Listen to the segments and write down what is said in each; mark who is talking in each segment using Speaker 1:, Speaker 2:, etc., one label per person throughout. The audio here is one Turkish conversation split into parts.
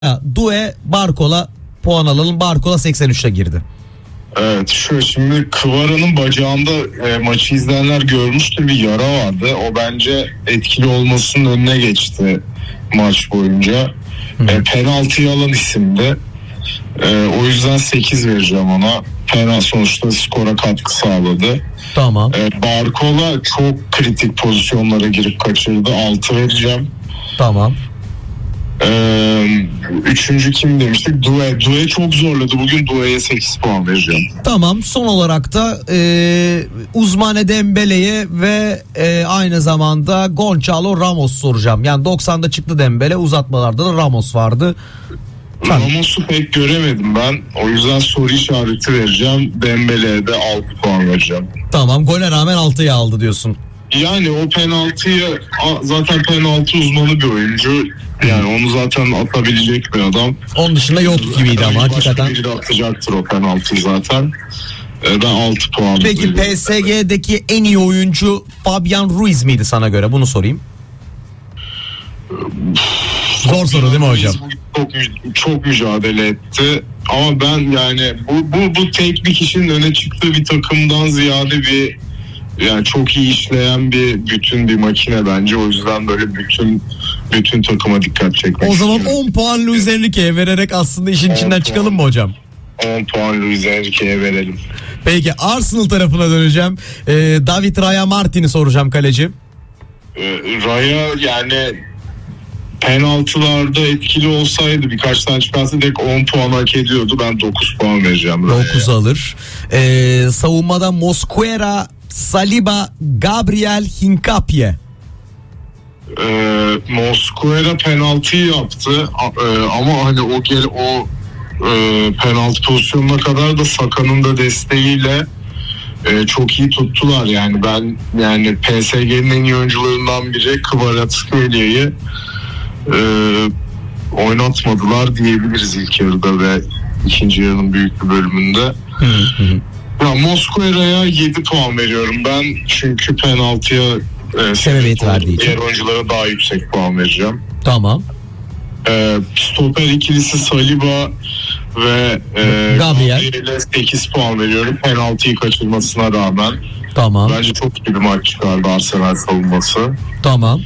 Speaker 1: Due Barcola puan alalım. Barcola 83'te girdi.
Speaker 2: Evet, şimdi Kvara'nın bacağında maçı izleyenler görmüştür, bir yara vardı. O bence etkili olmasının önüne geçti maç boyunca. Penaltıyı alan isimdi. O yüzden 8 vereceğim ona. Penaltı sonuçta skora katkı sağladı.
Speaker 1: Tamam.
Speaker 2: Barcola çok kritik pozisyonlara girip kaçırdı. 6 vereceğim.
Speaker 1: Tamam.
Speaker 2: Üçüncü kim demiştik? Due çok zorladı. Bugün Due'ye 8 puan vereceğim.
Speaker 1: Tamam. Son olarak da Ousmane Dembele'ye ve aynı zamanda Gonçalo Ramos soracağım. Yani 90'da çıktı Dembele, uzatmalarda da Ramos vardı.
Speaker 2: Ramos'u pek göremedim ben. O yüzden soru işareti vereceğim. Dembele'ye de 6 puan vereceğim.
Speaker 1: Tamam. Gole rağmen 6'yı aldı diyorsun.
Speaker 2: Yani o penaltıyı, zaten penaltı uzmanı bir oyuncu. Yani onu zaten atabilecek bir adam.
Speaker 1: Onun dışında yok gibiydi ama hakikaten.
Speaker 2: Başka biri de atacaktır o penaltıyı zaten. Ben 6 puan
Speaker 1: Peki
Speaker 2: veriyorum.
Speaker 1: PSG'deki en iyi oyuncu Fabian Ruiz miydi sana göre? Bunu sorayım. Zor soru değil mi hocam?
Speaker 2: Çok mücadele etti. Ama ben yani bu tek bir kişinin öne çıktığı bir takımdan ziyade bir, yani çok iyi işleyen bir makine bence. O yüzden böyle bütün takıma dikkat çekmek
Speaker 1: O zaman
Speaker 2: istiyorum.
Speaker 1: 10 puan Luis Enrique'ye vererek aslında işin içinden çıkalım mı hocam?
Speaker 2: 10 puan Luis Enrique'ye verelim.
Speaker 1: Peki Arsenal tarafına döneceğim. David Raya Martin'i soracağım, kaleci.
Speaker 2: Raya yani penaltılarda etkili olsaydı, birkaç tane çıkarsa direkt 10 puan hak ediyordu. Ben 9 puan vereceğim Raya'ya.
Speaker 1: 9 alır. Savunmada Mosquera, Saliba, Gabriel, Hincapie.
Speaker 2: Mosquera penaltıyı yaptı ama hani o penaltı pozisyonuna kadar da Saka'nın da desteğiyle çok iyi tuttular. Yani PSG'nin en iyi oyuncularından biri Kvaratskhelia oynatmadılar diyebiliriz ilk yarıda ve ikinci yarının büyük bir bölümünde. Ya Mosquera'ya 7 puan veriyorum ben, çünkü penaltıya
Speaker 1: sebebiyet verdiği için.
Speaker 2: Diğer oyunculara daha yüksek puan vereceğim.
Speaker 1: Tamam.
Speaker 2: Stoper ikilisi Saliba ve Gabriel'e 8 puan veriyorum, penaltıyı kaçırmasına rağmen.
Speaker 1: Tamam.
Speaker 2: Bence çok iyi bir maç çıkardı Arsenal savunması.
Speaker 1: Tamam.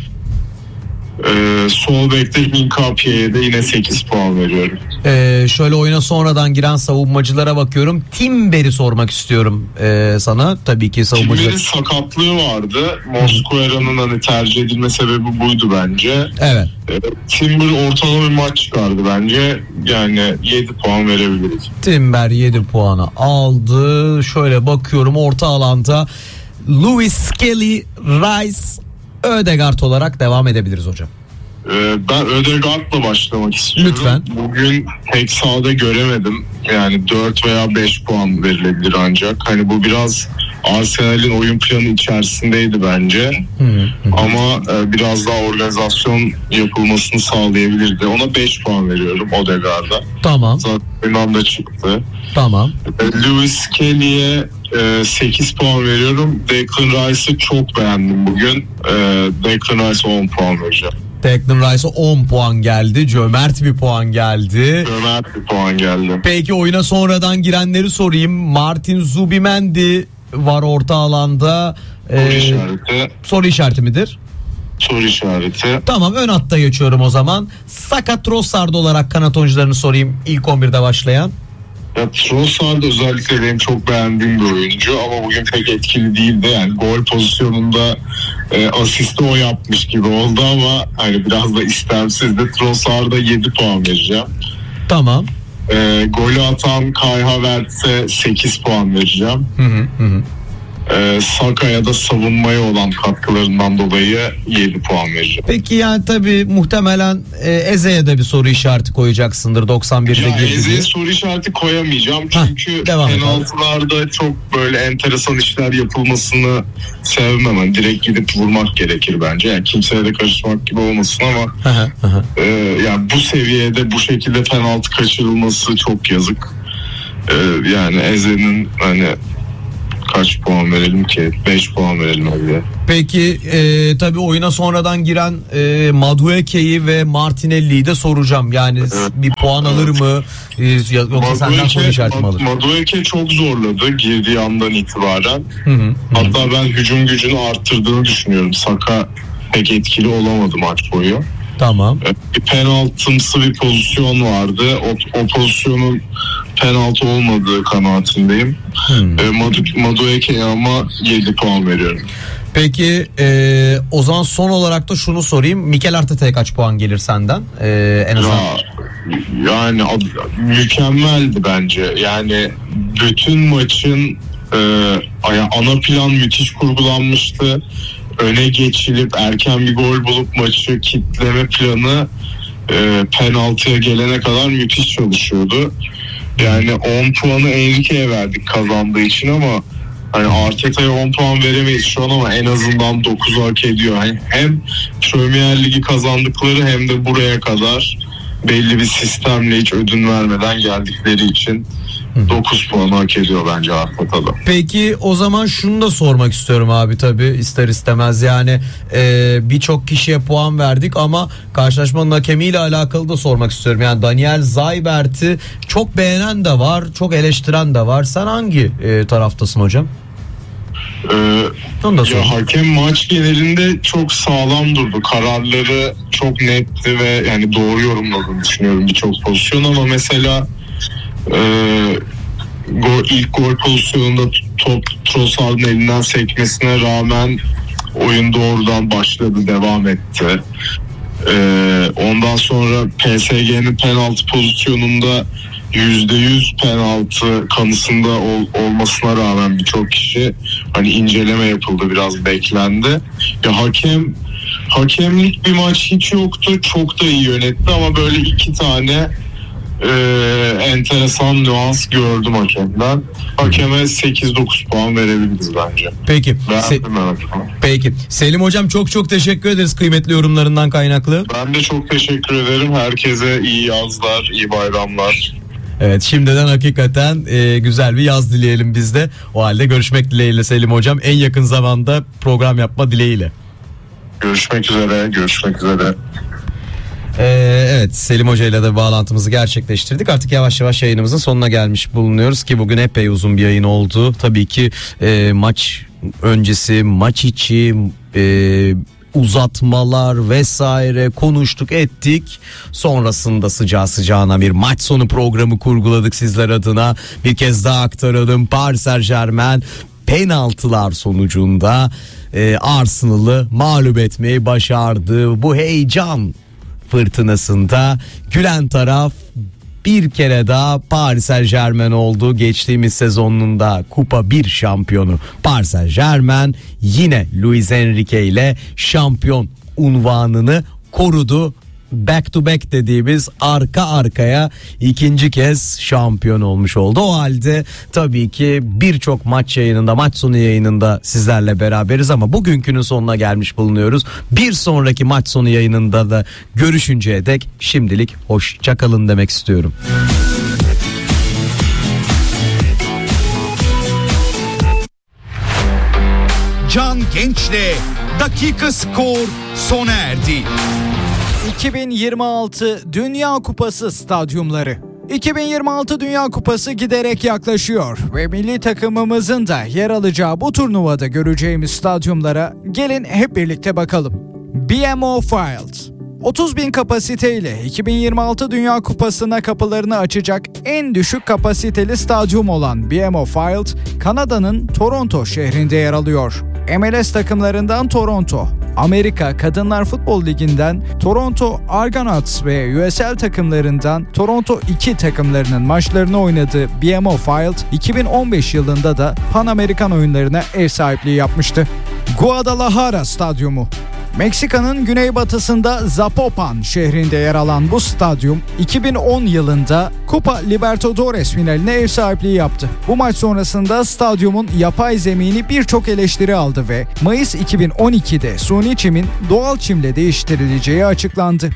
Speaker 2: Sol bekte Hincapie'ye de yine 8 puan veriyorum.
Speaker 1: Şöyle oyuna sonradan giren savunmacılara bakıyorum. Timber'i sormak istiyorum sana. Tabii ki savunmacılar.
Speaker 2: Timber'in sakatlığı vardı. Mosquera'nın hani tercih edilme sebebi buydu bence.
Speaker 1: Evet.
Speaker 2: Timber ortalama bir maç çıkardı bence. Yani 7 puan verebiliriz.
Speaker 1: Timber 7 puanı aldı. Şöyle bakıyorum orta alanda Lewis Skelly, Rice, Ödegaard olarak devam edebiliriz hocam.
Speaker 2: Ben Ödegaard'la başlamak istiyorum.
Speaker 1: Lütfen.
Speaker 2: Bugün pek sahada göremedim. Yani 4 veya 5 puan verilebilir ancak. Hani bu biraz Arsenal'in oyun planı içerisindeydi bence. Ama biraz daha organizasyon yapılmasını sağlayabilirdi. Ona 5 puan veriyorum Ödegaard'a.
Speaker 1: Tamam.
Speaker 2: Zaten oyundan da çıktı.
Speaker 1: Tamam.
Speaker 2: Lewis Kelly'ye 8 puan veriyorum. Declan Rice'ı çok beğendim bugün. Declan Rice'a 10 puan vereceğim.
Speaker 1: Declan Rice'a 10 puan geldi. Cömert bir puan geldi.
Speaker 2: Cömert bir puan geldi.
Speaker 1: Peki oyuna sonradan girenleri sorayım. Martin Zubimendi var orta alanda.
Speaker 2: Soru işareti.
Speaker 1: Soru işareti midir?
Speaker 2: Soru işareti.
Speaker 1: Tamam, ön hatta geçiyorum o zaman. Saka Trossard olarak kanat oyuncularını sorayım. İlk 11'de başlayan.
Speaker 2: Ya Trossard özellikle benim çok beğendiğim bir oyuncu ama bugün pek etkili değildi. Yani gol pozisyonunda asisti o yapmış gibi oldu ama hani biraz da istemsizdi. Trossard'a 7 puan vereceğim.
Speaker 1: Tamam.
Speaker 2: Golü atan Kai Havertz'e 8 puan vereceğim. Saka'ya da savunmaya olan katkılarından dolayı 7 puan vereceğim.
Speaker 1: Peki yani tabii muhtemelen Eze'ye de bir soru işareti koyacaksındır 91'de girdi.
Speaker 2: Eze'ye soru işareti koyamayacağım çünkü penaltılarda çok böyle enteresan işler yapılmasını sevmem. Yani direkt gidip vurmak gerekir bence. Yani kimseye de karışmak gibi olmasın ama yani bu seviyede bu şekilde penaltı kaçırılması çok yazık. Yani Eze'nin hani kaç puan verelim ki? 5 puan verelim hadi.
Speaker 1: Peki tabii oyuna sonradan giren Madueke'yi ve Martinelli'yi de soracağım. Yani bir puan alır mı? Yoksa senden soru işareti mi alır?
Speaker 2: Madueke çok zorladı girdiği andan itibaren. Hatta ben hücum gücünü arttırdığını düşünüyorum. Saka pek etkili olamadı maç boyu.
Speaker 1: Tamam.
Speaker 2: Bir penaltımsı bir pozisyon vardı. O pozisyonun penaltı olmadığı kanaatindeyim. Madueke'ye ama 7 puan veriyorum.
Speaker 1: Peki o zaman son olarak da şunu sorayım. Mikel Arteta'ya kaç puan gelir senden? En azından.
Speaker 2: Yani mükemmeldi bence. Yani bütün maçın ana plan müthiş kurgulanmıştı. Öne geçilip erken bir gol bulup maçı kitleme planı penaltıya gelene kadar müthiş çalışıyordu. Yani 10 puanı Enrique'ye verdik kazandığı için ama hani Arteta'ya 10 puan veremeyiz şu an ama en azından 9 hak ediyor. Yani hem Premier Ligi kazandıkları hem de buraya kadar belli bir sistemle hiç ödün vermeden geldikleri için 9 puan hak ediyor bence Arteta'da.
Speaker 1: Peki o zaman şunu da sormak istiyorum abi, tabii ister istemez yani birçok kişiye puan verdik ama karşılaşmanın hakemiyle alakalı da sormak istiyorum. Yani Daniel Zaybert'i çok beğenen de var, çok eleştiren de var. Sen hangi taraftasın hocam?
Speaker 2: Ya hakem maç genelinde çok sağlam durdu. Kararları çok netti ve yani doğru yorumladığını düşünüyorum birçok pozisyon ama mesela ilk gol pozisyonunda top Trossard'ın elinden sekmesine rağmen oyun doğrudan başladı, devam etti. Ondan sonra PSG'nin penaltı pozisyonunda %100 penaltı kanısında olmasına rağmen birçok kişi hani inceleme yapıldı, biraz beklendi. Ya hakemlik bir maç hiç yoktu, çok da iyi yönetti ama böyle 2 tane enteresan nüans gördüm hakemden. Hakeme 8-9 puan verebiliriz bence.
Speaker 1: Peki. Peki. Selim hocam çok teşekkür ederiz kıymetli yorumlarından kaynaklı.
Speaker 2: Ben de çok teşekkür ederim. Herkese iyi yazlar, iyi bayramlar.
Speaker 1: Evet, şimdiden hakikaten güzel bir yaz dileyelim biz de. O halde görüşmek dileğiyle Selim hocam. En yakın zamanda program yapma dileğiyle.
Speaker 2: Görüşmek üzere.
Speaker 1: Evet, Selim Hoca ile de bağlantımızı gerçekleştirdik. Artık yavaş yavaş yayınımızın sonuna gelmiş bulunuyoruz ki bugün epey uzun bir yayın oldu. Tabii ki maç öncesi, maç içi, uzatmalar vesaire konuştuk ettik. Sonrasında sıcağı sıcağına bir maç sonu programı kurguladık sizler adına. Bir kez daha aktaralım. Paris Saint-Germain penaltılar sonucunda Arsenal'ı mağlup etmeyi başardı. Bu heyecan fırtınasında gülen taraf bir kere daha Paris Saint-Germain oldu. Geçtiğimiz sezonunda Kupa 1 şampiyonu Paris Saint-Germain yine Luis Enrique ile şampiyon unvanını korudu. Back to back dediğimiz arka arkaya ikinci kez şampiyon olmuş oldu. O halde tabii ki birçok maç yayınında, maç sonu yayınında sizlerle beraberiz ama bugünkünün sonuna gelmiş bulunuyoruz. Bir sonraki maç sonu yayınında da görüşünceye dek şimdilik hoşça kalın demek istiyorum.
Speaker 3: Can Genç'le Dakika Skor sona erdi.
Speaker 4: 2026 Dünya Kupası stadyumları. 2026 Dünya Kupası giderek yaklaşıyor ve milli takımımızın da yer alacağı bu turnuvada göreceğimiz stadyumlara gelin hep birlikte bakalım. BMO Field 30.000 kapasiteyle 2026 Dünya Kupası'na kapılarını açacak en düşük kapasiteli stadyum olan BMO Field, Kanada'nın Toronto şehrinde yer alıyor. MLS takımlarından Toronto, Amerika Kadınlar Futbol Ligi'nden Toronto Argonauts ve USL takımlarından Toronto 2 takımlarının maçlarını oynadığı BMO Field, 2015 yılında da Pan Amerikan oyunlarına ev sahipliği yapmıştı. Guadalajara Stadyumu Meksika'nın güneybatısında Zapopan şehrinde yer alan bu stadyum 2010 yılında Copa Libertadores finaline ev sahipliği yaptı. Bu maç sonrasında stadyumun yapay zemini birçok eleştiri aldı ve Mayıs 2012'de suni çimin doğal çimle değiştirileceği açıklandı.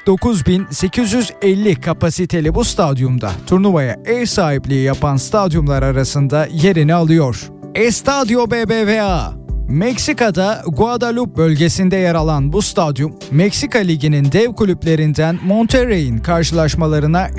Speaker 4: 49.850 kapasiteli bu stadyumda turnuvaya ev sahipliği yapan stadyumlar arasında yerini alıyor. Estadio BBVA. Meksika'da Guadalupe bölgesinde yer alan bu stadyum, Meksika Ligi'nin dev kulüplerinden Monterrey'in karşılaşmalarına